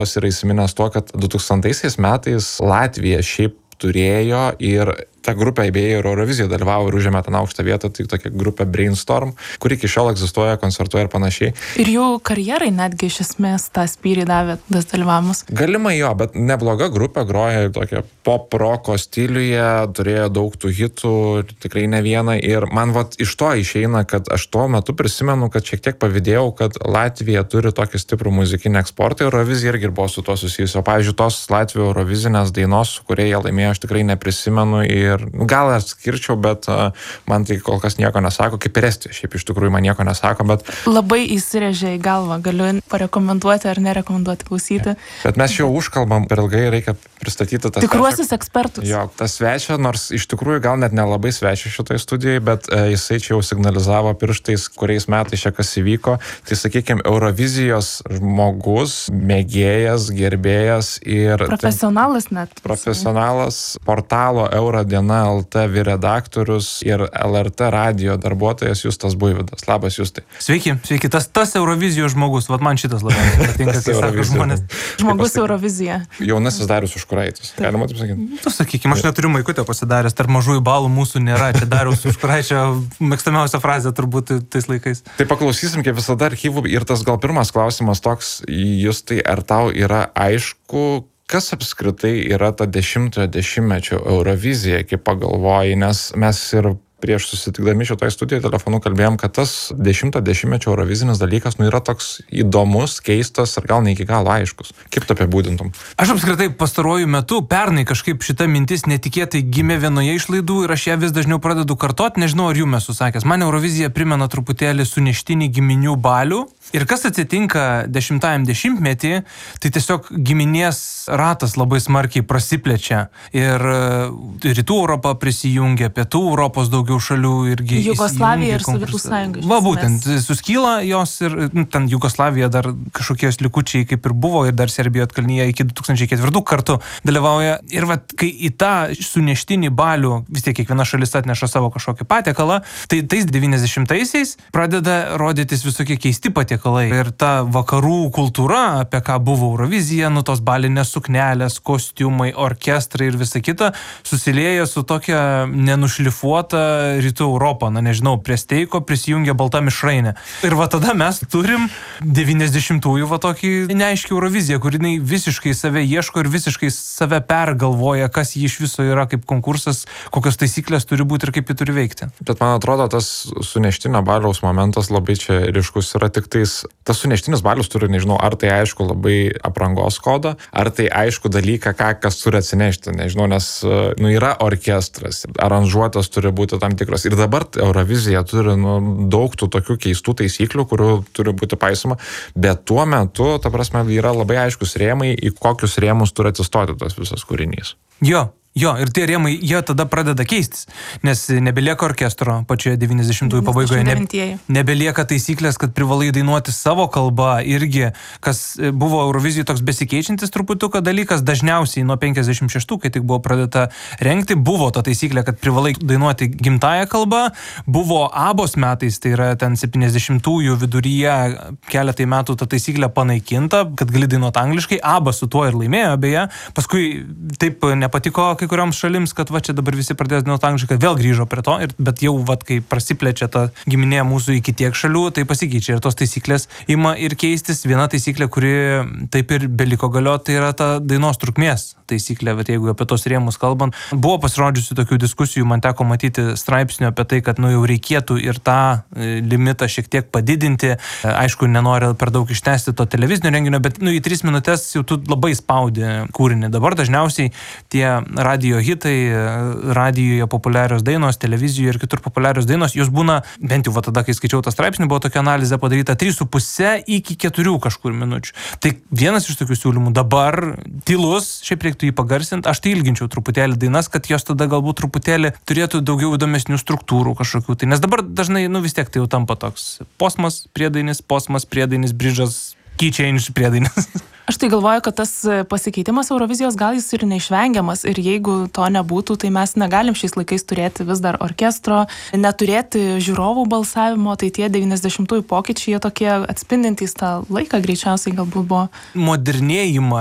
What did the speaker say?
yra įsiminęs tuo, kad 2000 metais Latvija šiaip turėjo ir ta grupė beje ir Eurovizijoje dalyvavo ir užėmė ten aukštą vietą, tai tokia grupė Brainstorm, kuri iki šiol egzistuoja, koncertuoja ir panašiai. Ir jų karjerai netgi iš esmės tą spyrį davė tas dalyvavimas. Galimai jo, bet nebloga grupė, groja tokia pop-roko stiliuje, turėjo daug tų hitų, tikrai ne vieną. Ir man iš to išeina, kad aš tuo metu prisimenu, kad šiek tiek pavydėjau, kad Latvija turi tokį stiprų muzikinį eksportą, Eurovizija irgi buvo su to susijusi. O pavyzdžiui, tos Latvijos Eurovizinės dainos, su kuria jie laimėjo, aš tikrai neprisimenu ir gal atskirčiau, bet man tai kol kas nieko nesako, kaip ir Estija, šiaip iš tikrųjų man nieko nesako, bet... Labai įsirėžė į galvą, galiu parekomenduoti ar nerekomenduoti klausyti. Bet mes jau užkalbam, per ilgai reikia pristatyti tą tikruosius ekspertus. Jo, tas svečia, nors iš tikrųjų gal net nelabai svečia šitoje studijoje, bet jisai čia jau signalizavo pirštais, kuriais metais čia kas įvyko. Tai sakykime, Eurovizijos žmogus, mėgėjas, gerbėjas ir... Profesionalas net. Profesionalas, portalo Eurodiena LT vyredaktorius ir LRT radio darbuotojas Justas Buivydas. Labas, Justai. Sveiki. Tas Eurovizijos žmogus, man šitas labiausiai patinka, kai sako žmonės. Žmogus Eurovizija. Jaunasis Darius Užkuraitis. Galima taip sakyti? Tu sakykime, aš neturiu maikutę pasidaręs, tarp mažųjų balų mūsų nėra. Čia Dariaus Užkuraičio mėgstamiausia frazė turbūt tais laikais. Tai paklausysim, kaip visada archyvų ir tas gal pirmas klausimas toks, Justai, ar tau yra aišku, kas apskritai yra ta 10-ojo dešimtmečio Eurovizija, kaip pagalvoji, nes mes ir prieš susitikdami šitoje studijoje telefonu kalbėjom, kad tas 10-ojo dešimtmečio Eurovizinis dalykas yra toks įdomus, keistas ir gal ne iki galo aiškus. Kaip tu apibūdintum? Aš apskritai pastaruoju metu, pernai kažkaip šita mintis netikėtai gimė vienoje iš laidų ir aš ją vis dažniau pradedu kartoti, nežinau ar jums esu sakęs. Man Eurovizija primena truputėlį suneštinį giminių balių. Ir kas atsitinka 10-ajam dešimtmetį, tai tiesiog giminės ratas labai smarkiai prasiplečia. Ir Rytų Europa prisijungia, Pietų Europos daugiau šalių irgi. Jugoslavija ir Sovietų sąjunga. Va, būtent, suskyla jos ir ten Jugoslavija dar kažkokie likučiai kaip ir buvo ir dar Serbijoje atkalnyje iki 2004 kartų dalyvauja. Ir va, kai į tą suneštinį balių vis tiek kiekviena šalis atneša savo kažkokį patiekalą, tai tais 90-aisiais pradeda rodytis visokie keisti patiekalai. Ir ta vakarų kultūra, apie ką buvo Eurovizija, tos balinės suknelės, kostiumai, orkestrai ir visa kita, susilieja su tokia nenušlifuota Rytų Europą. Na nežinau, prie steiko prisijungia balta mišrainė. Ir va tada mes turim 90-ųjų va tokį neaiškį Euroviziją, kur jinai visiškai save ieško ir visiškai save pergalvoja, kas jį iš viso yra kaip konkursas, kokios taisyklės turi būti ir kaip jį turi veikti. Bet man atrodo, tas suneštinio baliaus momentas labai čia ryškus yra tik tais. Tas suneštinis balius turi, nežinau, ar tai aišku labai aprangos kodą, ar tai aišku dalyką, kas turi atsinešti, nežinau, nes yra orkestras, aranžuotas turi būti tam tikras. Ir dabar Eurovizija turi daug tų tokių keistų taisyklių, kurių turi būti paisoma, bet tuo metu, ta prasme, yra labai aiškus rėmai, į kokius rėmus turi atsistoti tas visas kūrinys. Jo, ir tie rėmai, jie tada pradeda keistis, nes nebelieka orkestro pačioje 90-ųjų pabaigoje, nebelieka taisyklės, kad privalai dainuoti savo kalbą irgi, kas buvo Eurovizijai toks besikeičiantis truputuką dalykas, dažniausiai nuo 56, kai tik buvo pradėta rengti, buvo ta taisyklė, kad privalai dainuoti gimtąją kalbą, buvo ABBOS metais, tai yra ten 70-ųjų viduryje keletai metų ta taisyklė panaikinta, kad gali dainuoti angliškai, ABBA su tuo ir laimėjo, beje, paskui taip nepatiko kai kurioms šalims, kad va čia dabar visi pradės dainuoti angliškai, kad vėl grįžo prie to, bet jau va, kai prasiplečia ta giminė mūsų iki tiek šalių, tai pasikeičia ir tos taisyklės ima ir keistis. Viena taisyklė, kuri taip ir beliko galioti, tai yra ta dainos trukmės taisyklė, bet jeigu apie tos rėmus kalbant, buvo pasirodžiusi tokių diskusijų, man teko matyti straipsnių apie tai, kad jau reikėtų ir tą limitą šiek tiek padidinti. Aišku, nenori per daug ištęsti to televizinio renginio, bet į 3 minutės jau tu labai spaudi kūrinį. Dabar dažniausiai tie radio hitai, radijoje populiarios dainos, televizijoje ir kitur populiarios dainos, jos būna, bent jau tada, kai skaičiau tą straipsnį, buvo tokia analizė padaryta 3,5 iki 4 kažkur minučių. Tai vienas iš tokių siūlymų dabar tylus, šiaip reiktų jį pagarsinti, aš tai ilginčiau truputėlį dainas, kad jos tada galbūt truputėlį turėtų daugiau įdomesnių struktūrų kažkokių. Tai nes dabar dažnai, vis tiek tai jau tampa toks posmas, priedainis, bridžas, key change priedainis. Aš tai galvoju, kad tas pasikeitimas Eurovizijos gal jis ir neišvengiamas ir jeigu to nebūtų, tai mes negalim šiais laikais turėti vis dar orkestro, neturėti žiūrovų balsavimo, tai tie 90-ųjų pokyčiai jie tokie atspindintys tą laiką greičiausiai galbūt buvo. Modernėjimą